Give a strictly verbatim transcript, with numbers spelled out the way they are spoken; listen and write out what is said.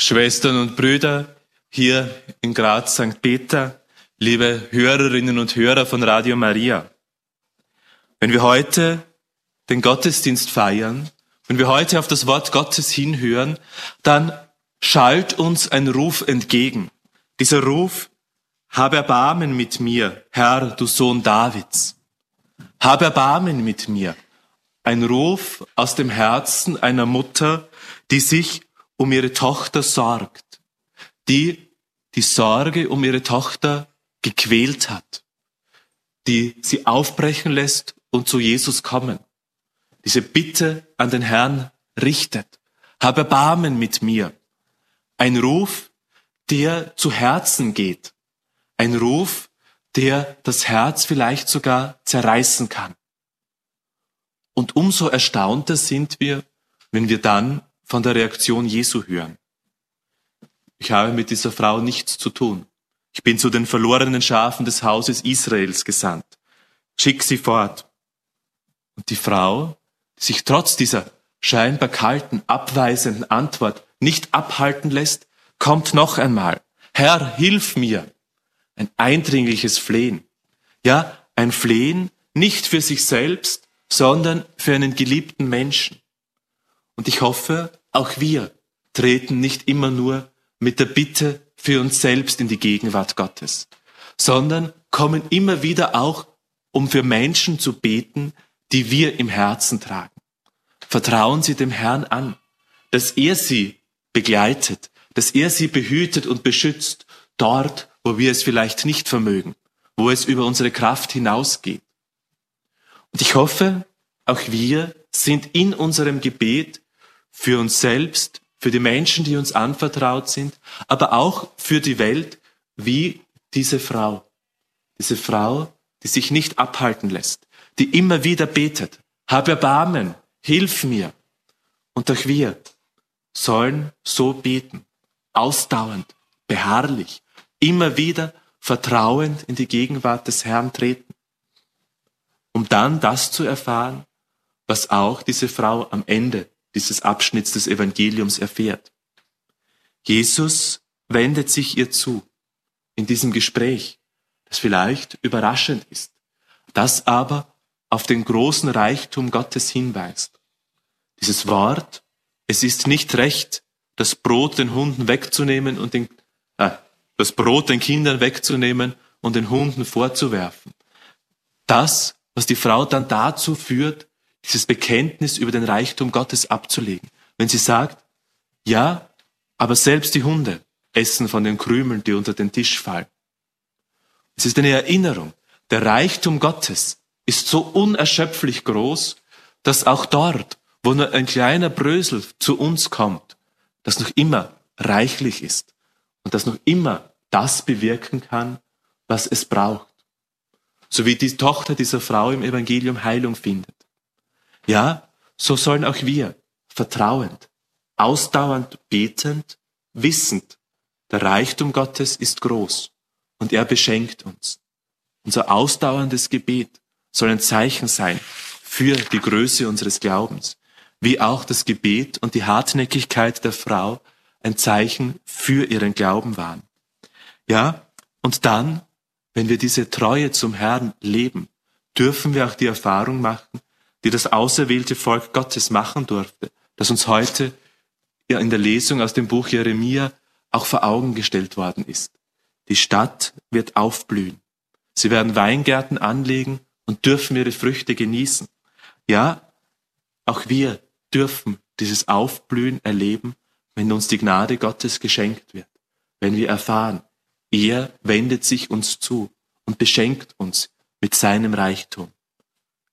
Schwestern und Brüder hier in Graz Sankt Peter, liebe Hörerinnen und Hörer von Radio Maria. Wenn wir heute den Gottesdienst feiern, wenn wir heute auf das Wort Gottes hinhören, dann schallt uns ein Ruf entgegen. Dieser Ruf: Hab Erbarmen mit mir, Herr, du Sohn Davids. Hab Erbarmen mit mir. Ein Ruf aus dem Herzen einer Mutter, die sich um ihre Tochter sorgt, die die Sorge um ihre Tochter gequält hat, die sie aufbrechen lässt und zu Jesus kommen. Diese Bitte an den Herrn richtet: Hab Erbarmen mit mir. Ein Ruf, der zu Herzen geht. Ein Ruf, der das Herz vielleicht sogar zerreißen kann. Und umso erstaunter sind wir, wenn wir dann von der Reaktion Jesu hören. Ich habe mit dieser Frau nichts zu tun. Ich bin zu den verlorenen Schafen des Hauses Israels gesandt. Schick sie fort. Und die Frau, die sich trotz dieser scheinbar kalten, abweisenden Antwort nicht abhalten lässt, kommt noch einmal: Herr, hilf mir. Ein eindringliches Flehen. Ja, ein Flehen nicht für sich selbst, sondern für einen geliebten Menschen. Und ich hoffe, auch wir treten nicht immer nur mit der Bitte für uns selbst in die Gegenwart Gottes, sondern kommen immer wieder auch, um für Menschen zu beten, die wir im Herzen tragen. Vertrauen Sie dem Herrn an, dass er sie begleitet, dass er sie behütet und beschützt, dort, wo wir es vielleicht nicht vermögen, wo es über unsere Kraft hinausgeht. Und ich hoffe, auch wir sind in unserem Gebet für uns selbst, für die Menschen, die uns anvertraut sind, aber auch für die Welt, wie diese Frau. Diese Frau, die sich nicht abhalten lässt, die immer wieder betet: Hab Erbarmen, hilf mir. Und auch wir sollen so beten, ausdauernd, beharrlich, immer wieder vertrauend in die Gegenwart des Herrn treten, um dann das zu erfahren, was auch diese Frau am Ende dieses Abschnitts des Evangeliums erfährt. Jesus wendet sich ihr zu in diesem Gespräch, das vielleicht überraschend ist, das aber auf den großen Reichtum Gottes hinweist. Dieses Wort: Es ist nicht recht, das Brot den Hunden wegzunehmen und den, äh, das Brot den Kindern wegzunehmen und den Hunden vorzuwerfen. Das, was die Frau dann dazu führt, dieses Bekenntnis über den Reichtum Gottes abzulegen. Wenn sie sagt: Ja, aber selbst die Hunde essen von den Krümeln, die unter den Tisch fallen. Es ist eine Erinnerung. Der Reichtum Gottes ist so unerschöpflich groß, dass auch dort, wo nur ein kleiner Brösel zu uns kommt, das noch immer reichlich ist und das noch immer das bewirken kann, was es braucht. So wie die Tochter dieser Frau im Evangelium Heilung findet. Ja, so sollen auch wir vertrauend, ausdauernd betend, wissend, der Reichtum Gottes ist groß und er beschenkt uns. Unser ausdauerndes Gebet soll ein Zeichen sein für die Größe unseres Glaubens, wie auch das Gebet und die Hartnäckigkeit der Frau ein Zeichen für ihren Glauben waren. Ja, und dann, wenn wir diese Treue zum Herrn leben, dürfen wir auch die Erfahrung machen, die das auserwählte Volk Gottes machen durfte, das uns heute ja in der Lesung aus dem Buch Jeremia auch vor Augen gestellt worden ist. Die Stadt wird aufblühen. Sie werden Weingärten anlegen und dürfen ihre Früchte genießen. Ja, auch wir dürfen dieses Aufblühen erleben, wenn uns die Gnade Gottes geschenkt wird. Wenn wir erfahren, er wendet sich uns zu und beschenkt uns mit seinem Reichtum.